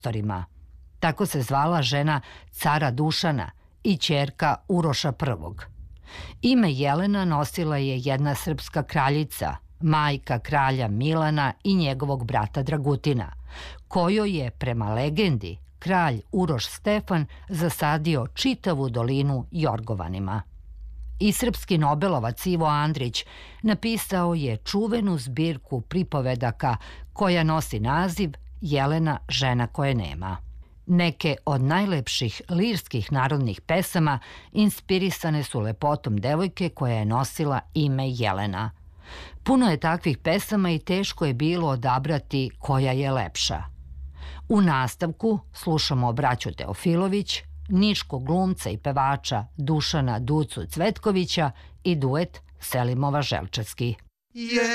prostorima. Tako se zvala žena cara Dušana i ćerka Uroša I. Ime Jelena nosila je jedna srpska kraljica, majka kralja Milana i njegovog brata Dragutina, kojoj je, prema legendi, kralj Uroš Stefan zasadio čitavu dolinu Jorgovanima. I srpski nobelovac Ivo Andrić napisao je čuvenu zbirku pripovedaka koja nosi naziv Jelena, žena koje nema. Neke od najlepših lirskih narodnih pesama inspirisane su lepotom devojke koja je nosila ime Jelena. Puno je takvih pesama i teško je bilo odabrati koja je lepša. U nastavku slušamo braću Teofilović, niškog glumca i pevača Dušana Ducu Cvetkovića i duet Selimova Želčevski.